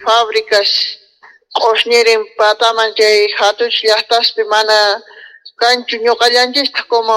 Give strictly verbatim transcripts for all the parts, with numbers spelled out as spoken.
fábricas q'usñirin pataman chay hatuch llaqtaspi mana kanchu ñuqallanchista como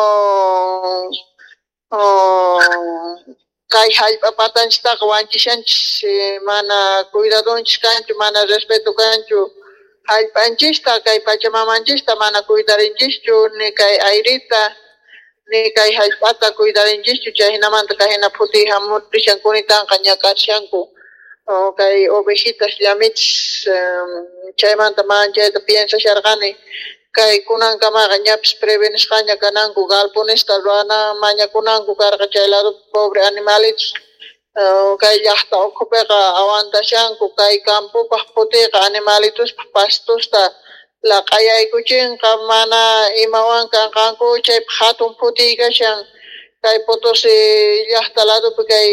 oh, kay hallp'a patanchiktaqa wanchishanchis eh, mana cuidadonchis kanchu mana respeto kanchu hallp'anchista kay pachamamanchista mana cuidarinchishchu ni kay ayrita ni kay hallp'ata cuidarinchishchu chay hinamanta kay hina phuti hamurishankunitanqa ñakarishanku oh, kay ovejitas llamichis um, chaymanta manchayta piensasharqani kay kunankamaqa ñapis prevenishqaña kananku galponista ruana mañakunanku karqa chay lado pobre animalitos uh, kay llaqta ukhupiqa awantashanku kay campupaq phutiqa animalituspaq pastusta laq'ayaykuchinqa mana imawan kanqanku chaypaq hatun phuti kashan kay Potosí llaqta ladopi kay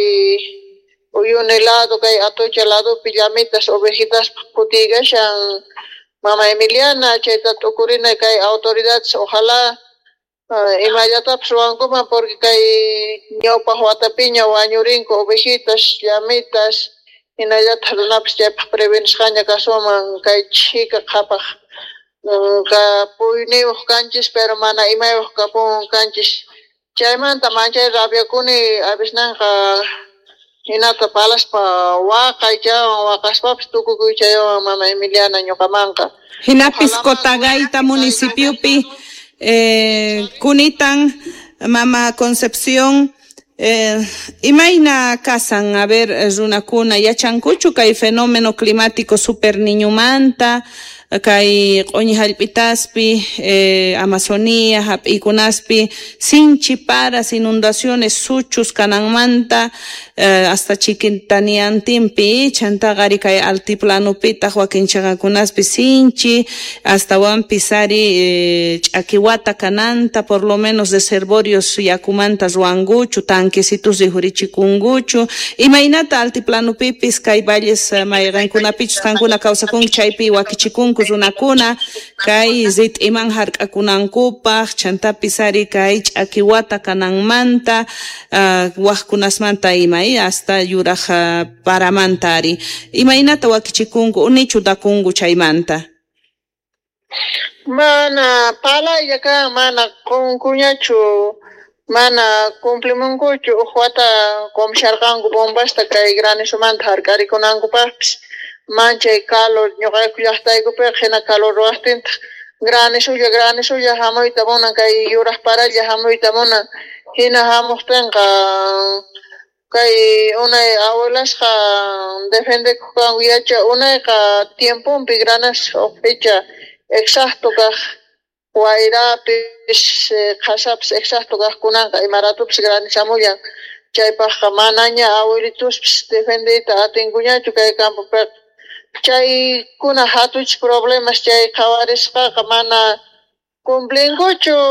Uyuni lado kay Atocha ladopi llamitas ovejitaspaq phuti kashan Mama Emiliana chayta tukurina kay autoridades ojalá uh, imallatapas ruwankuman porque kay ñawpaq watapiña wañurinku ovejitas llamitas hinallataq runapas chaypaq prevenishqaña kasuman kay chika qhapaq um, ka puyniyuq kanchis pero mana imayuq kapun kanchis chaymanta manchay rabiakuni abisnanqa hinata palaspa waqaychawan waqaspapas tukukuychayawan Mama Emiliana ñuqamanqa hinapis Cotagaita municipiopi eh, kunitan Mama Concepción eh, imayna kasan a ver runakuna yachankuchu kay fenómeno climático super niñumanta kay q'uñi hallp'itaspi eh, Amazonía hap'ikunaspi sinchi paras inundaciones suchus kananmanta eh, hasta Chiquintaniantinpi chantaqari kay altiplanopitaq wakinchaqakunaspi sinchi hasta Wampisari eh, ch'akiwata kananta por lo menos reservorios yakumanta ruanguchu tanquesitos rihurichikunguchu imaynata altiplanopipis kay valles uh, mayqankunapichus qankuna kawsakunki chaypi wakichikunku runakuna kay zit'iman hark'akunankupaq chantapisari kay ch'akiwata kananmanta uh, waqkunasmanta imay hasta yuraq uh, paramantari imaynata wakichikunku unichu dakunku chaymanta mana palaya ka mana kunkuñachu mana cumplimunkuchu uqwata qumsharqanku bombasta kay granisumanta hark'arikunankupaqpis manchay calor ñuqayku llaqtaykupiqa hina calor ruwaqtinta granisulla granisulla hamuyta munan kay yuraq paralla hamuyta munan hina hamuqtinqa kay unay abuelasqa defendekuq kanku yacha unayqa tiempunpi granas fecha exacto kaq wayrapis qhasapis exacto kaqkunanqa imaratupis granisamullan chaypaqqa manaña abuelituspis defendiyta atinkuñachu kay campopiqa chaykuna hatuch problemas chay qhawarisqaqa mana cumplinkuchu